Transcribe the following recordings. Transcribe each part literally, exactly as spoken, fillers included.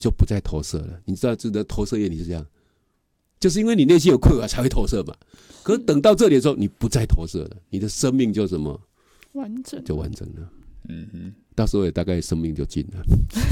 就不再投射了。你知道，这个投射原理是这样，就是因为你内心有匮乏才会投射嘛。可是等到这里的时候，你不再投射了，你的生命就什么完整， 就完整了。 嗯哼， 到时候也大概生命就尽了。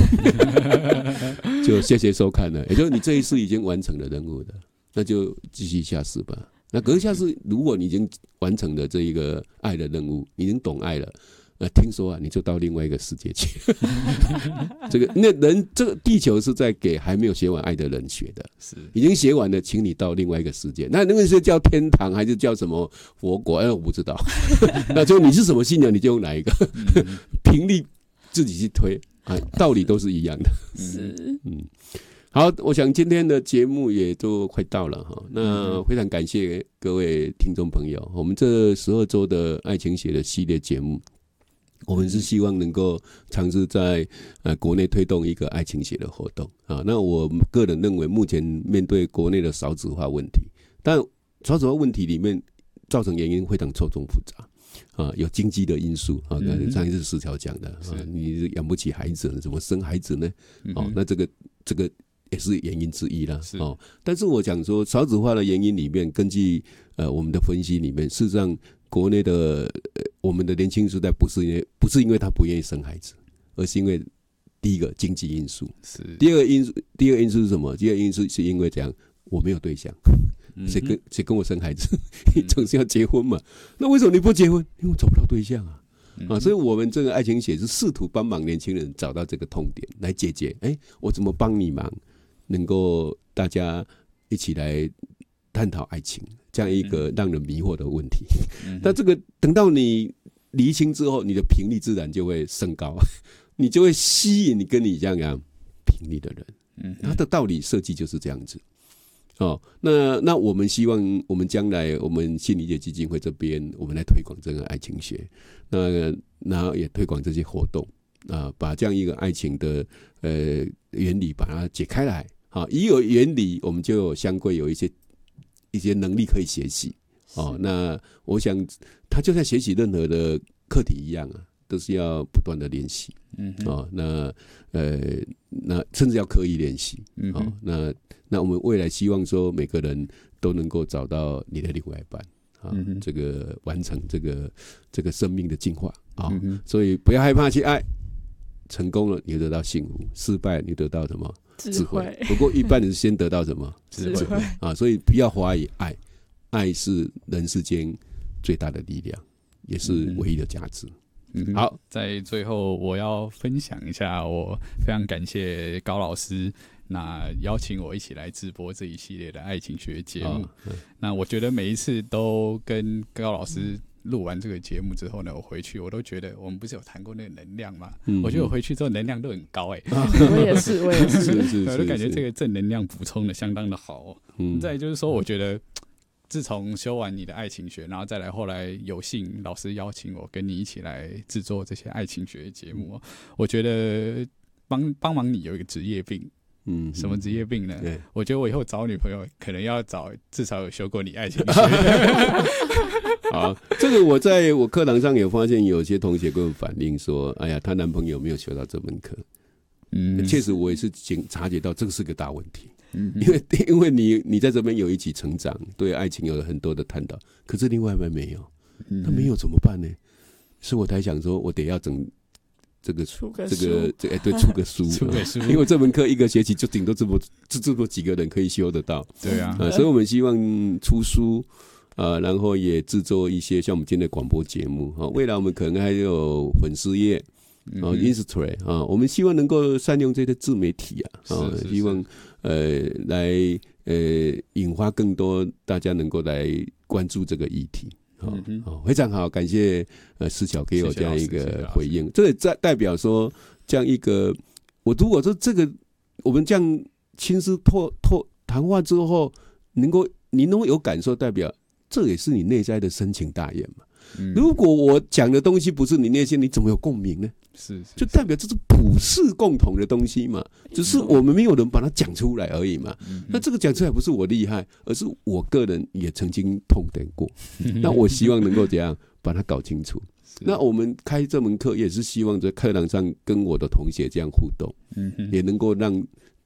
就谢谢收看了，也就是你这一世已经完成了任务了，那就继续下世吧。那可是下次，如果你已经完成了这一个爱的任务，你已经懂爱了，呃，听说啊，你就到另外一个世界去。这个那人，这个地球是在给还没有学完爱的人学的， 是已经学完了，请你到另外一个世界。那那个是叫天堂还是叫什么佛国？哎，我不知道。那就你是什么信仰，你就用哪一个频率自己去推啊，道理都是一样的。 是， 嗯。好，我想今天的节目也都快到了哈，那非常感谢各位听众朋友。我们这十二周的爱情学的系列节目，我们是希望能够尝试在呃国内推动一个爱情学的活动啊。那我个人认为，目前面对国内的少子化问题，但少子化问题里面造成原因非常错综复杂。啊，有经济的因素啊，上一次石桥讲的啊，你养不起孩子，怎么生孩子呢？哦，那这个这个也是原因之一啦。哦，但是我讲说少子化的原因里面，根据呃我们的分析里面，事实上国内的、呃、我们的年轻时代不是因为不是因为他不愿意生孩子，而是因为第一个经济因素，是第二个因素，第二个因素是什么？第二个因素是因为这样我没有对象。谁跟谁跟我生孩子？你总是要结婚嘛？那为什么你不结婚？因为我找不到对象啊！啊，所以我们这个爱情学是试图帮忙年轻人找到这个痛点来解决。哎，我怎么帮你忙？能够大家一起来探讨爱情这样一个让人迷惑的问题。那这个等到你厘清之后，你的频率自然就会升高，你就会吸引你跟你这样样频率的人。它的道理设计就是这样子。哦，那那我们希望我们将来我们心理学基金会这边，我们来推广这个爱情学，那然后也推广这些活动啊，把这样一个爱情的呃原理把它解开来。好，一有原理，我们就有相对有一些一些能力可以学习。哦，那我想他就像学习任何的课题一样啊，都是要不断的练习。嗯，哦，那呃，那甚至要刻意练习。嗯，哦，那那我们未来希望说每个人都能够找到你的另外一半啊，嗯，这个完成这个这个生命的进化啊，嗯，所以不要害怕去爱，成功了你就得到幸福，失败你得到什么？智慧。不过一般人先得到什么？智慧啊，所以不要怀疑爱，爱是人世间最大的力量，也是唯一的价值。 嗯，好，在最后我要分享一下，我非常感谢高老师，那邀请我一起来直播这一系列的爱情学节目。哦，那我觉得每一次都跟高老师录完这个节目之后呢，我回去我都觉得，我们不是有谈过那个能量吗？嗯，我觉得我回去之后能量都很高哎，欸。 我也是，我也是， 是是是， 我就感觉这个正能量补充的相当的好，哦。嗯，再就是说，我觉得。自从修完你的爱情学，然后再来后来有幸老师邀请我跟你一起来制作这些爱情学的节目，我觉得帮帮忙你有一个职业病。嗯，什么职业病呢？我觉得我以后找女朋友可能要找至少有修过你爱情学。 好，这个我在我课堂上有发现，有些同学跟我反映说：“哎呀，她男朋友没有修到这门课。”嗯，确实我也是察觉到这个是个大问题。嗯，因为因为你你在这边有一起成长，对爱情有了很多的探讨，可是另外一半没有，那没有怎么办呢？所以我才想说，我得要整这个出个这个这哎、欸、对出个书， 出个书， 因为这门课一个学期就顶多这么这这么几个人可以修得到， 对啊， 呃、所以我们希望出书。呃，然后也制作一些像我们今天的广播节目，哦，未来我们可能还有粉丝页，哦 ，Instagram 啊，我们希望能够善用这些自媒体啊，哦，是是是希望呃来呃引发更多大家能够来关注这个议题，哦，嗯，哦，非常好，感谢呃思巧给我这样一个回应，这也代代表说这样一个，我如果说这个我们这样亲自透透谈话之后，能够你能够有感受，代表。这也是你内在的深情大愿嘛，嗯。如果我讲的东西不是你内心，你怎么有共鸣呢？是，是，就代表这是普世共同的东西嘛，只是我们没有人把它讲出来而已嘛。嗯，那这个讲出来不是我厉害，而是我个人也曾经痛点过。嗯，那我希望能够怎样把它搞清楚。那我们开这门课也是希望在课堂上跟我的同学这样互动，嗯，也能够让